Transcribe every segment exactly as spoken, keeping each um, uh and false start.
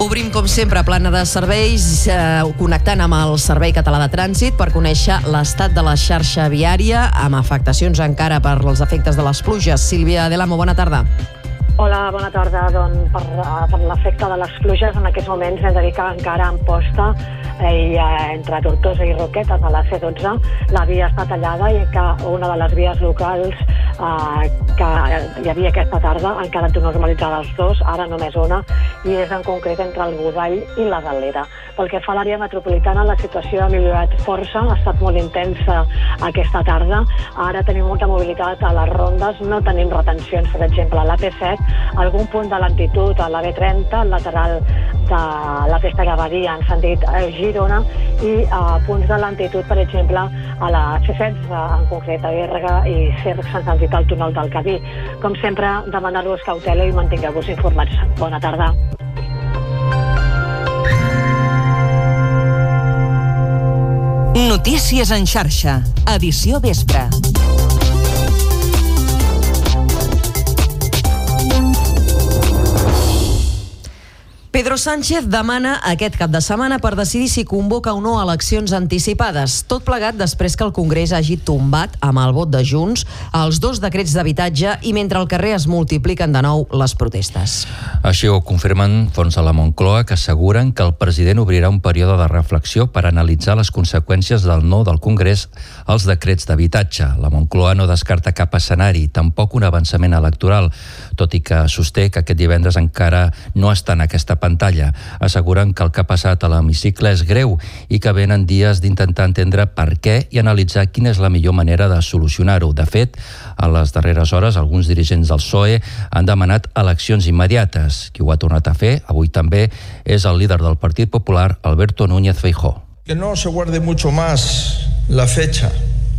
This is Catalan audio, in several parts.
Obrim, com sempre, plana de serveis, eh, connectant amb el Servei Català de Trànsit per conèixer l'estat de la xarxa viària, amb afectacions encara per els efectes de les pluges. Sílvia Delamo, bona tarda. Hola, bona tarda. Doncs per, per l'efecte de les pluges, en aquests moments hem de dir que encara en posta i eh, entre Tortosa i Roquetes a la C dotze la via està tallada i que una de les vies locals eh, que hi havia aquesta tarda han quedat normalitzades dos, ara només una, i és en concret entre el Godall i la Galera. Pel que fa a l'àrea metropolitana, la situació ha millorat força, ha estat molt intensa aquesta tarda. Ara tenim molta mobilitat a les rondes, no tenim retencions, per exemple, a l'A P set, algun punt de lentitud a la B trenta, al lateral de la pista Gabadia en sentit Girona, i uh, punts de lentitud, per exemple, a la C setze, en concret a Berga i Cercs en sentit al túnel del Cadí. Com sempre, demanar-vos cautela i mantingueu-vos informats. Bona tarda. Notícies en xarxa, edició vespre. Pedro Sánchez demana aquest cap de setmana per decidir si convoca o no eleccions anticipades. Tot plegat després que el Congrés hagi tombat amb el vot de Junts els dos decrets d'habitatge i mentre al carrer es multipliquen de nou les protestes. Així ho confirmen fonts de la Moncloa, que asseguren que el president obrirà un període de reflexió per analitzar les conseqüències del no del Congrés als decrets d'habitatge. La Moncloa no descarta cap escenari, tampoc un avançament electoral, tot i que sosté que aquest divendres encara no està en aquesta pantalla. Asseguren que el que ha passat a l'hemicicle és greu i que venen dies d'intentar entendre per què i analitzar quina és la millor manera de solucionar-ho. De fet, a les darreres hores, alguns dirigents del P S O E han demanat eleccions immediates. Qui ho ha tornat a fer, avui també, és el líder del Partit Popular, Alberto Núñez Feijóo. Que no se guarde mucho más la fecha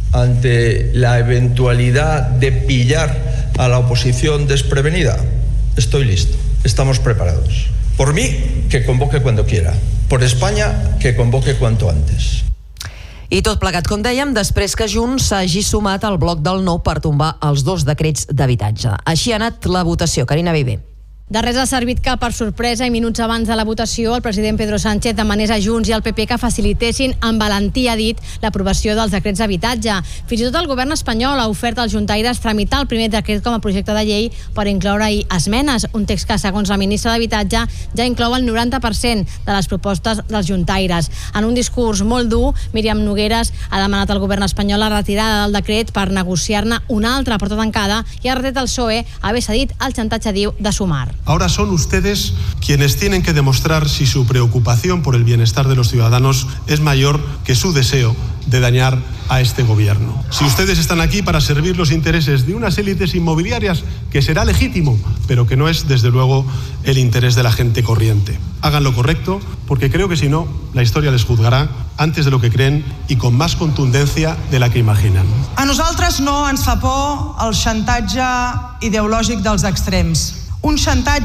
ante la eventualidad de pillar a la oposición desprevenida. Estoy listo, estamos preparados. Por mí, que convoque cuando quiera. Por España, que convoque cuanto antes. I tot plegat, com dèiem, després que Junts s'hagi sumat al bloc del no per tombar els dos decrets d'habitatge. Així ha anat la votació. Carina Viver. De res ha servit que, per sorpresa i minuts abans de la votació, el president Pedro Sánchez demanés a Junts i al P P que facilitessin amb valentia, ha dit, l'aprovació dels decrets d'habitatge. Fins i tot el govern espanyol ha ofert als juntaires tramitar el primer decret com a projecte de llei per incloure-hi esmenes, un text que, segons la ministra d'Habitatge, ja inclou el noranta per cent de les propostes dels juntaires. En un discurs molt dur, Míriam Nogueras ha demanat al govern espanyol la retirada del decret per negociar-ne una altra porta tancada i ha retret al P S O E haver cedit al xantatge, diu, de Sumar. Ahora son ustedes quienes tienen que demostrar si su preocupación por el bienestar de los ciudadanos es mayor que su deseo de dañar a este gobierno. Si ustedes están aquí para servir los intereses de unas élites inmobiliarias, que será legítimo, pero que no es, desde luego, el interés de la gente corriente. Hagan lo correcto, porque creo que si no, la historia les juzgarà antes de lo que creen i con más contundencia de la que imaginen. A nosaltres no ens fa por el xantatge ideològic dels extrems. Un xantatge